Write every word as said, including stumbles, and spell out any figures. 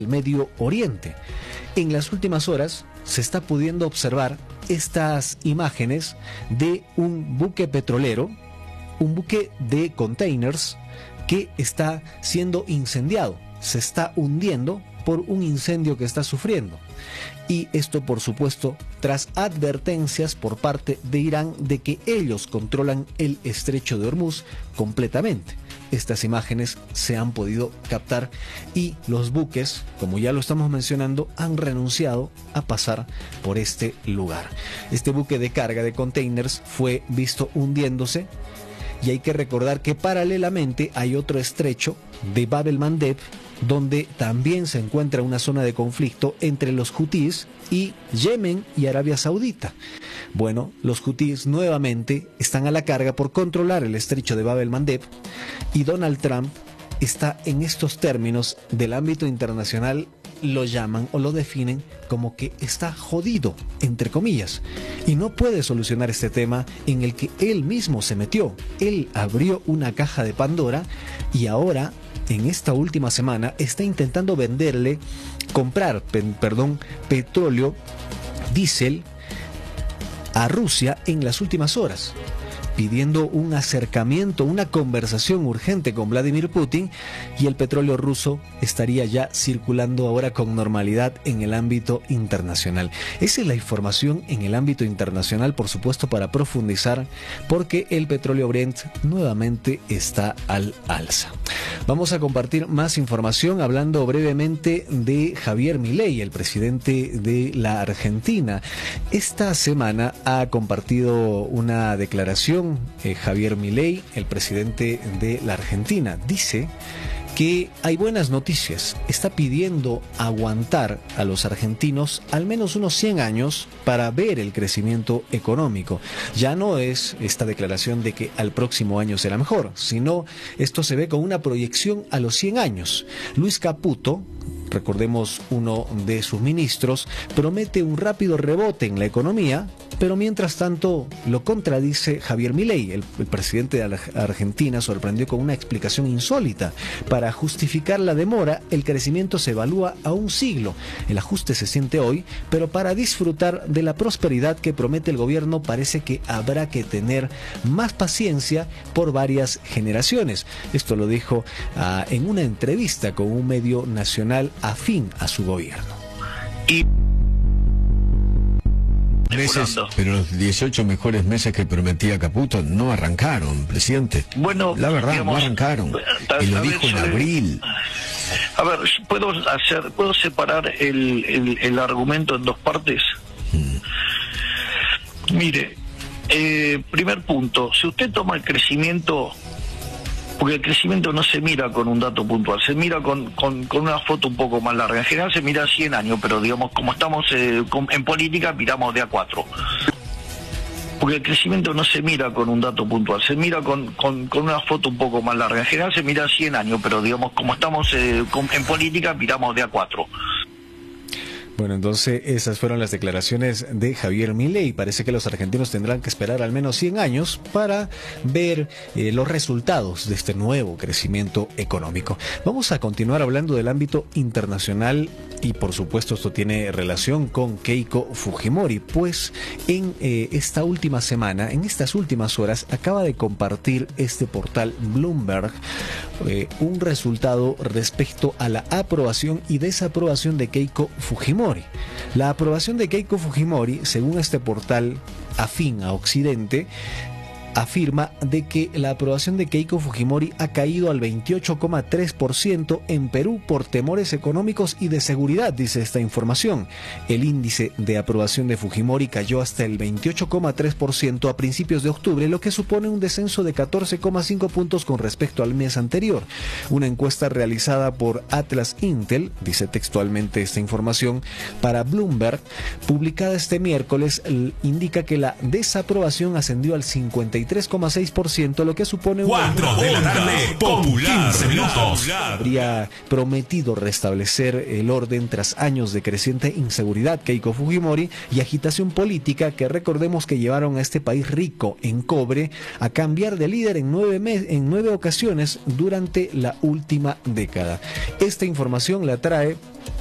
Medio Oriente. En las últimas horas se está pudiendo observar estas imágenes de un buque petrolero, un buque de containers que está siendo incendiado, se está hundiendo por un incendio que está sufriendo. Y esto, por supuesto, tras advertencias por parte de Irán de que ellos controlan el estrecho de Hormuz completamente. Estas imágenes se han podido captar y los buques, como ya lo estamos mencionando, han renunciado a pasar por este lugar. Este buque de carga de containers fue visto hundiéndose y hay que recordar que paralelamente hay otro estrecho de Bab el-Mandeb, donde también se encuentra una zona de conflicto entre los hutíes y Yemen y Arabia Saudita. Bueno, los hutíes nuevamente están a la carga por controlar el estrecho de Bab el-Mandeb y Donald Trump está en estos términos del ámbito internacional, lo llaman o lo definen como que está jodido, entre comillas, y no puede solucionar este tema en el que él mismo se metió. Él abrió una caja de Pandora y ahora, en esta última semana, está intentando venderle, comprar, pe- perdón, petróleo, diésel a Rusia en las últimas horas, pidiendo un acercamiento, una conversación urgente con Vladimir Putin, y el petróleo ruso estaría ya circulando ahora con normalidad en el ámbito internacional. Esa es la información en el ámbito internacional, por supuesto, para profundizar, porque el petróleo Brent nuevamente está al alza. Vamos a compartir más información hablando brevemente de Javier Milei, el presidente de la Argentina. Esta semana ha compartido una declaración eh, Javier Milei, el presidente de la Argentina. Dice que hay buenas noticias. Está pidiendo aguantar a los argentinos al menos unos cien años para ver el crecimiento económico. Ya no es esta declaración de que al próximo año será mejor, sino esto se ve con una proyección a los cien años. Luis Caputo, recordemos uno de sus ministros, promete un rápido rebote en la economía, pero mientras tanto lo contradice Javier Milei. El, el presidente de la Argentina sorprendió con una explicación insólita. Para justificar la demora, el crecimiento se evalúa a un siglo. El ajuste se siente hoy, pero para disfrutar de la prosperidad que promete el gobierno parece que habrá que tener más paciencia por varias generaciones. Esto lo dijo uh, en una entrevista con un medio nacional afín a su gobierno. Y meses, pero los dieciocho mejores meses que prometía Caputo no arrancaron, presidente. Bueno, la verdad, digamos, no arrancaron. Y lo dijo en abril. A ver, puedo hacer, puedo separar el, el, el argumento en dos partes. Hmm. Mire, eh, primer punto, si usted toma el crecimiento, porque el crecimiento no se mira con un dato puntual, se mira con, con, con una foto un poco más larga. En general se mira cien años, pero digamos, como estamos eh, con, en política, miramos de a cuatro. Porque el crecimiento no se mira con un dato puntual, se mira con, con, con una foto un poco más larga. En general se mira cien años, pero digamos, como estamos eh, con, en política, miramos de a cuatro. Bueno, entonces esas fueron las declaraciones de Javier Milei. Parece que los argentinos tendrán que esperar al menos cien años para ver eh, los resultados de este nuevo crecimiento económico. Vamos a continuar hablando del ámbito internacional y por supuesto esto tiene relación con Keiko Fujimori, pues en eh, esta última semana, en estas últimas horas, acaba de compartir este portal Bloomberg eh, un resultado respecto a la aprobación y desaprobación de Keiko Fujimori. La aprobación de Keiko Fujimori, según este portal afín a Occidente, afirma de que la aprobación de Keiko Fujimori ha caído al veintiocho coma tres por ciento en Perú por temores económicos y de seguridad, dice esta información. El índice de aprobación de Fujimori cayó hasta el veintiocho coma tres por ciento a principios de octubre, lo que supone un descenso de catorce coma cinco puntos con respecto al mes anterior. Una encuesta realizada por Atlas Intel, dice textualmente esta información, para Bloomberg, publicada este miércoles, indica que la desaprobación ascendió al cincuenta y y tres coma seis por ciento, lo que supone un cuatro de la tarde, Popular, quince minutos. Habría prometido restablecer el orden tras años de creciente inseguridad Keiko Fujimori y agitación política que recordemos que llevaron a este país rico en cobre a cambiar de líder en nueve, mes, en nueve ocasiones durante la última década. Esta información la trae